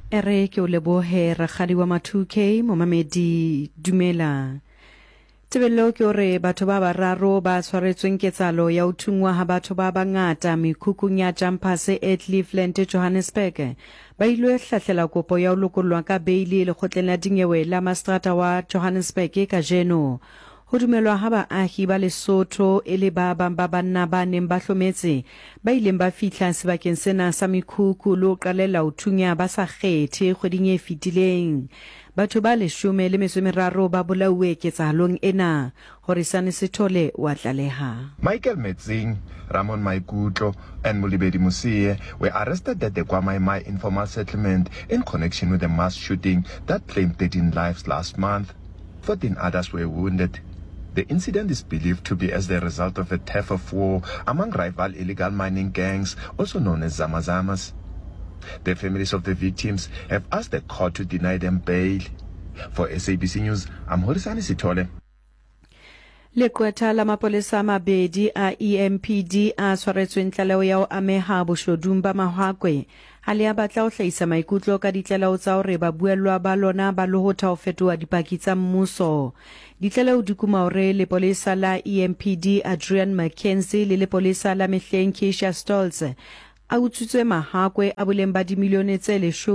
Ere ke o lebohe Rakgadi wa ma2K momamedi dumela. Tebello ke hore batho ba bararo ba tshwaretsweng ketsalo ya uthungwa ha batho ba bangata mekhukhung ya Jumpers e Cleveland Johannesburg. Ba ilwe hlahlela kopo ya ho lokollwa ka beili lekgotleng la dinyewe la Mastrata wa Johannesburg ka jeno. Ho dumelwa ha baahi ba Lesotho e le ba bang ba banna ba neng ba hlometse ba ileng ba fihla sebakeng sena sa mekhukhu le ho qalella ho thunya ba sa kgethe kgweding e fetileng. Batho ba 13 ba bolauwe ketsahalong ena. Horisane Sithole wa tlaleha. Michael Metzing, Ramon Maikutlo and Mulibedi Musie were arrested at the Kwamaimai informal settlement in connection with a mass shooting that claimed 13 lives last month. 14 others were wounded. The incident is believed to be as the result of a turf of war among rival illegal mining gangs, also known as Zamazamas. The families of the victims have asked the court to deny them bail. For SABC News, I'm Horisane Sithole. Lekweta la mapolesa mabedi a EMPD a tshwaretsweng tlaleho ya ho ameha boshodung ba mahwakwe ha le a batla ho hlahisa maikutlo ka ditlaleho tsa hore babuellwa ba lona ba lohotha ho fetoha dipaki tsa mmuso. Ditlaleho di kuma hore lepolesa la EMPD Adrian Mackenzie le lepolesa la Mehleng Keisha Stolz a utswitswe mahakwe a boleng ba dimilione tse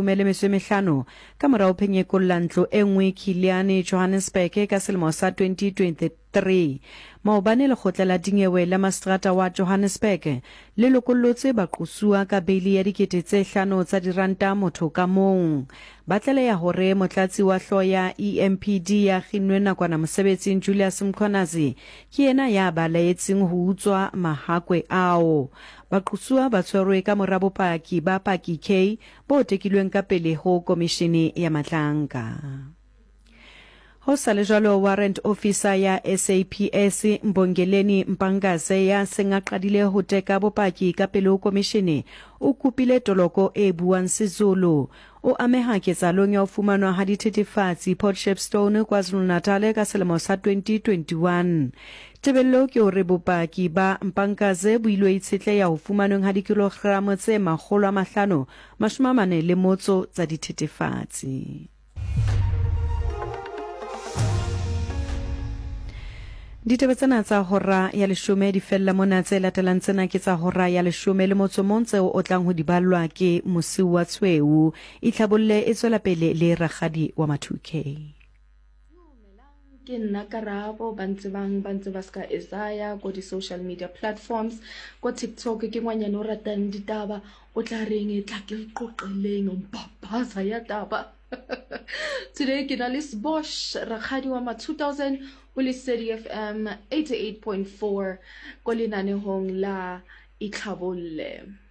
15 ka morao phenyekolla ntlo e nngwe Kiliane Johannesburg ka selemo sa 2023. Maobane lekgotla la dinyewe la Mastrata wa Johannesburg le lokollotse baqosua ka beili ya R5,000 tsa diranta motho ka mong. Ba tlaleha hore motlatsi wa hlooho ya EMPD ya kginnwe nakwana mosebetsing Julius Mkhwanazi ke yena ya ba laetseng ho utswa mahakwe ao. Baqosua ba tshwerwe ka mora bopaki ba Paki K bo tekilweng ka pele ho komishene ya matlanka. Ho sale jwalo warrant officer ya SAPS Mbongeleni Mpangaze ya sengaqadile ho teka bopaki ka pele ho komishene o kupile toloko e buang Sizulu. O ameha ketsalong ya ho fumanwa ha dithethefatsi Port Shepstone KwaZulu-Natal ka selemo sa 2021. Tebello ke hore bopaki ba Mpangaze bo ilwe itshetleha ho fumanweng ha dikilogramo tse 540 tsa dithethefatsi. Ditaba tsena tsa hora ya 10 di fella mona tse latelang tsena ke tsa hora ya 10 le motso montse o tlang ho di ballwa ke Mosi wa Tshweu e tlhabolle e tswela pele le Rakgadi wa ma2K. Ke nna Karabo ba ntse ba ska Isaiah go di social media platforms go TikTok ke ngwanyane o ratang ditaba o tla reng e tla ke qoqeleng o mpapaza ya taba. Today ke na le Bosch Rakgadi wa ma2000 o le City FM 88.4 go lenanehong la Itlhabolle.